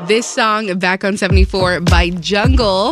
This song, Back on 74 by Jungle.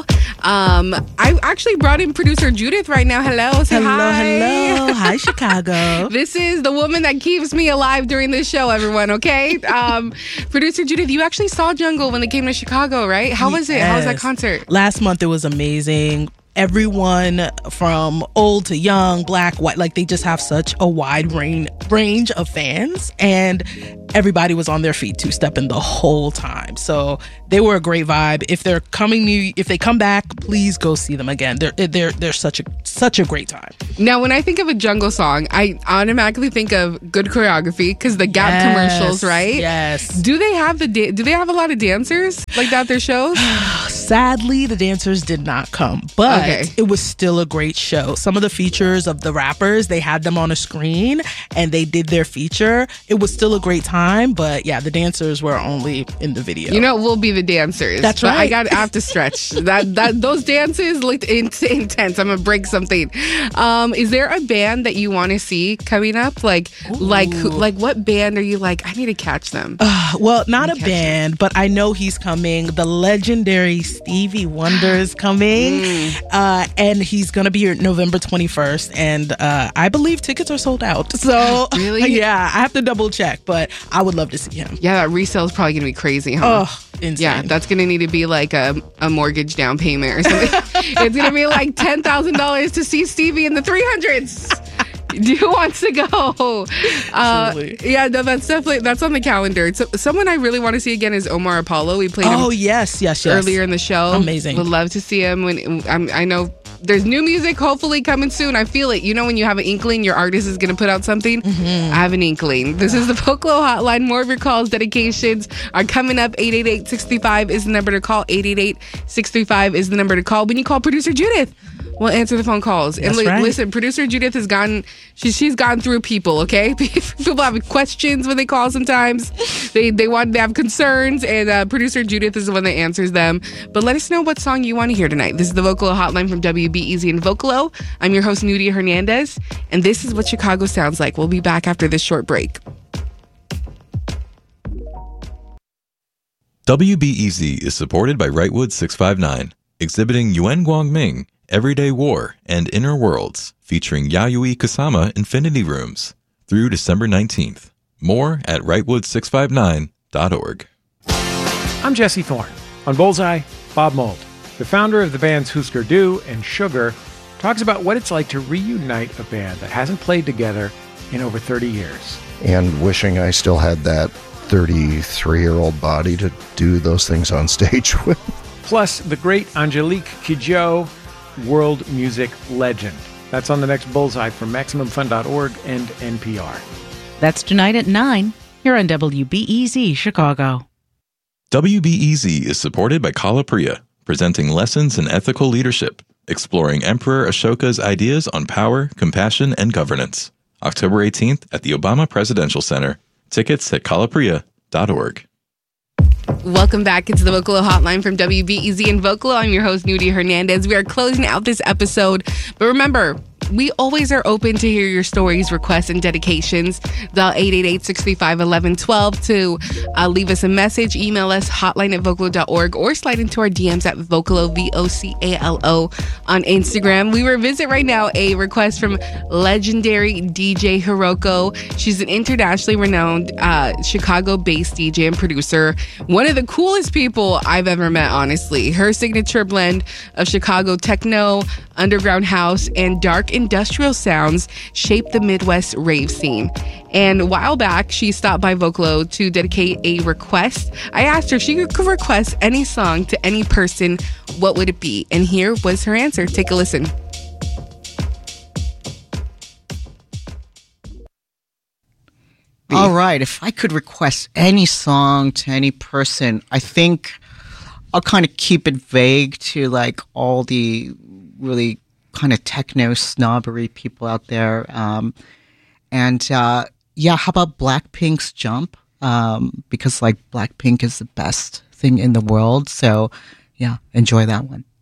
I actually brought in producer Judith right now. Hello. Say hi. Hello. Hi, Chicago. This is the woman that keeps me alive during this show, everyone, okay? Producer Judith, you actually saw Jungle when they came to Chicago, right? How was it? How was that concert? Last month, it was amazing. Everyone from old to young, black, white, like they just have such a wide range of fans, and everybody was on their feet two-stepping the whole time. So they were a great vibe. If they come back, please go see them again. They're such a great time. Now, when I think of a Jungle song, I automatically think of good choreography because the Gap commercials, right? Yes. Do they have do they have a lot of dancers like that at their shows? Sadly, the dancers did not come, but it was still a great show. Some of the features of the rappers, they had them on a screen and they did their feature. It was still a great time, but yeah, the dancers were only in the video. You know, we'll be the dancers. That's right. I have to stretch. Those dances looked intense. I'm gonna break something. Is there a band that you want to see coming up? Like what band are you like? I need to catch them. Well, not a band, but I know he's coming. The legendary Stevie Wonder is coming, and he's gonna be here November 21st, and I believe tickets are sold out. So really, yeah, I have to double check, but I would love to see him. Yeah, that resale is probably gonna be crazy, huh? Oh, insane. Yeah, that's gonna need to be like a mortgage down payment or something. It's gonna be like $10,000 to see Stevie in the 300s. Who wants to go? Yeah, no, that's on the calendar. So, someone I really want to see again is Omar Apollo. We played him yes. earlier in the show. Amazing. Would love to see him. I know there's new music hopefully coming soon. I feel it. You know when you have an inkling your artist is going to put out something? I have an inkling. This is the Vocalo Hotline. More of your calls, dedications are coming up. 888-635 is the number to call. 888-635 is the number to call. When you call producer Judith, we'll answer the phone calls. That's and right. Listen, producer Judith has gone, she's gone through people, okay? People have questions when they call sometimes. They have concerns, and producer Judith is the one that answers them. But let us know what song you want to hear tonight. This is the Vocalo Hotline from WBEZ and Vocalo. I'm your host, Nudia Hernandez, and this is what Chicago sounds like. We'll be back after this short break. WBEZ is supported by Wrightwood 659, exhibiting Yuan Guangming, Everyday War, and Inner Worlds, featuring Yayoi Kusama Infinity Rooms, through December 19th. More at Wrightwood659.org. I'm Jesse Thorne. On Bullseye, Bob Mould, the founder of the bands Husker Du and Sugar, talks about what it's like to reunite a band that hasn't played together in over 30 years. And wishing I still had that 33-year-old body to do those things on stage with. Plus, the great Angelique Kidjo, world music legend. That's on the next Bullseye from MaximumFun.org and NPR. That's tonight at 9 here on WBEZ Chicago. WBEZ is supported by Kala Priya, presenting lessons in ethical leadership, exploring Emperor Ashoka's ideas on power, compassion, and governance. October 18th at the Obama Presidential Center. Tickets at kalapriya.org. Welcome back into the Vocalo Hotline from WBEZ and Vocalo. I'm your host, Nudia Hernandez. We are closing out this episode, but remember, we always are open to hear your stories, requests, and dedications. Dial 888-635-1112 to leave us a message. Email us hotline@vocalo.org or slide into our DMs at Vocalo, VOCALO on Instagram. We revisit right now a request from legendary DJ Hiroko. She's an internationally renowned Chicago-based DJ and producer. One of the coolest people I've ever met, honestly. Her signature blend of Chicago techno, underground house, and dark industrial sounds shaped the Midwest rave scene. And a while back, she stopped by Vocalo to dedicate a request. I asked her if she could request any song to any person, what would it be? And here was her answer. Take a listen. All right. If I could request any song to any person, I think I'll kind of keep it vague to like all the really kind of techno snobbery people out there. How about Blackpink's Jump? Because like Blackpink is the best thing in the world. So yeah, enjoy that one.